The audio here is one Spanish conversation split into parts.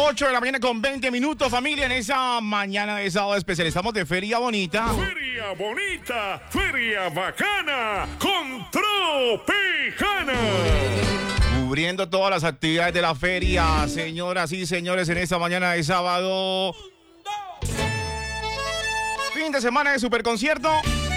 8 de la mañana con 20 minutos, familia, en esa mañana de sábado especial. Estamos de Feria Bonita. Feria Bonita, Feria Bacana, con Tropicana. Cubriendo todas las actividades de la feria, señoras y señores, en esta mañana de sábado. Fin de semana de superconcierto.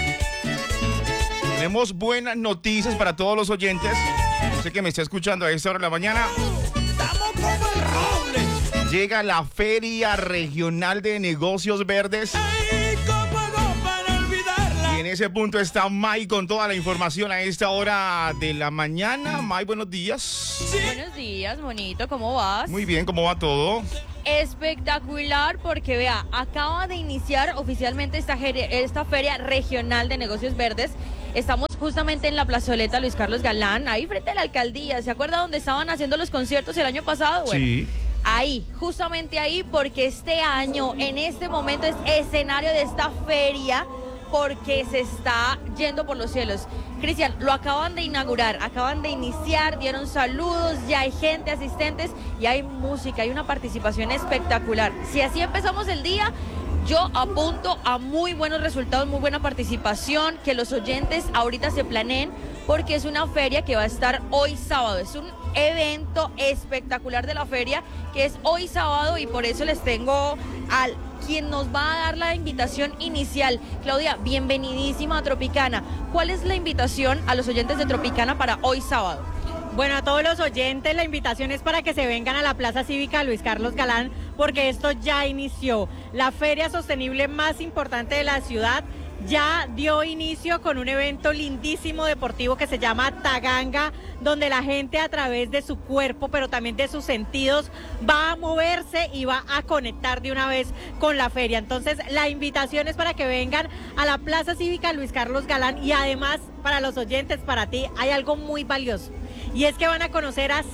Tenemos buenas noticias para todos los oyentes. Sé que me está escuchando a esta hora de la mañana. ¡Estamos como el roble! Llega la Feria Regional de Negocios Verdes. ¡Ay, cómo hago para olvidarla! Y en ese punto está May con toda la información a esta hora de la mañana. May, buenos días. Sí. Buenos días, monito, ¿cómo vas? Muy bien, ¿cómo va todo? Espectacular, porque vea, acaba de iniciar oficialmente esta Feria Regional de Negocios Verdes. Estamos justamente en la plazoleta Luis Carlos Galán, ahí frente a la alcaldía. ¿Se acuerda donde estaban haciendo los conciertos el año pasado? Bueno, Sí. ahí, justamente ahí, porque este año, en este momento, es escenario de esta feria, porque se está yendo por los cielos. Cristian, lo acaban de inaugurar, acaban de iniciar, dieron saludos, ya hay gente, asistentes y hay música, hay una participación espectacular. Si así empezamos el día, yo apunto a muy buenos resultados, muy buena participación, que los oyentes ahorita se planeen, porque es una feria que va a estar hoy sábado. Es un evento espectacular de la feria que es hoy sábado y por eso les tengo al quien nos va a dar la invitación inicial. Claudia, bienvenidísima a Tropicana. ¿Cuál es la invitación a los oyentes de Tropicana para hoy sábado? Bueno, a todos los oyentes, la invitación es para que se vengan a la Plaza Cívica Luis Carlos Galán, porque esto ya inició. La feria sostenible más importante de la ciudad ya dio inicio con un evento lindísimo deportivo que se llama Taganga, donde la gente a través de su cuerpo, pero también de sus sentidos, va a moverse y va a conectar de una vez con la feria. Entonces, la invitación es para que vengan a la Plaza Cívica Luis Carlos Galán y además, para los oyentes, para ti, hay algo muy valioso. Y es que van a conocer a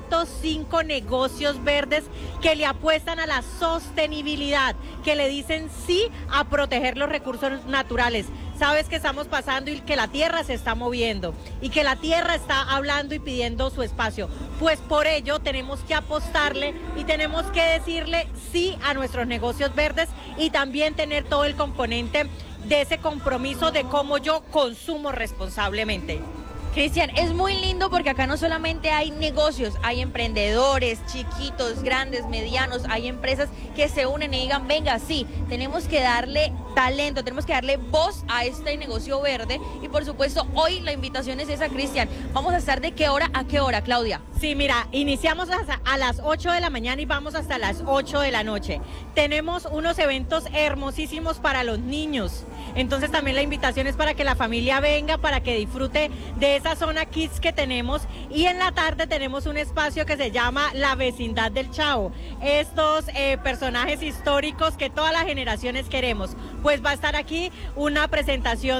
105 negocios verdes que le apuestan a la sostenibilidad, que le dicen sí a proteger los recursos naturales. Sabes que estamos pasando y que la tierra se está moviendo y que la tierra está hablando y pidiendo su espacio. Pues por ello tenemos que apostarle y tenemos que decirle sí a nuestros negocios verdes y también tener todo el componente de ese compromiso de cómo yo consumo responsablemente. Cristian, es muy lindo porque acá no solamente hay negocios, hay emprendedores, chiquitos, grandes, medianos, hay empresas que se unen y digan, venga, sí, tenemos que darle talento, tenemos que darle voz a este negocio verde y por supuesto hoy la invitación es esa, Cristian. Vamos a estar de qué hora a qué hora, Claudia. Sí, mira, iniciamos a las 8 de la mañana y vamos hasta las 8 de la noche. Tenemos unos eventos hermosísimos para los niños. Entonces también la invitación es para que la familia venga, para que disfrute de esa zona kids que tenemos. Y en la tarde tenemos un espacio que se llama La Vecindad del Chavo. Estos personajes históricos que todas las generaciones queremos. Pues va a estar aquí una presentación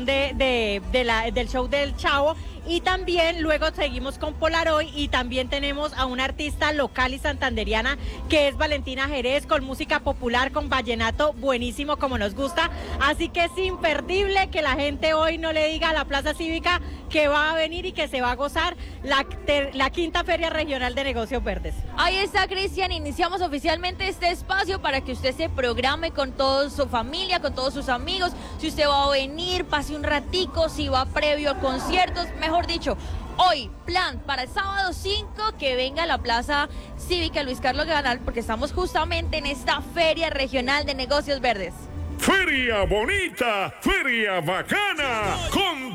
del show del Chavo. Y también luego seguimos con Polaroid y también tenemos a una artista local y santanderiana que es Valentina Jerez, con música popular, con vallenato buenísimo como nos gusta. Así que es imperdible que la gente hoy no le diga a la Plaza Cívica que va a venir y que se va a gozar la quinta Feria Regional de Negocios Verdes. Ahí está, Cristian, iniciamos oficialmente este espacio para que usted se programe con toda su familia, con todos sus amigos. Si usted va a venir, pase un ratico, si va previo a conciertos, mejor dicho, hoy, plan para el sábado 5, que venga a la Plaza Cívica Luis Carlos Galán, porque estamos justamente en esta Feria Regional de Negocios Verdes. Feria Bonita, Feria Bacana, con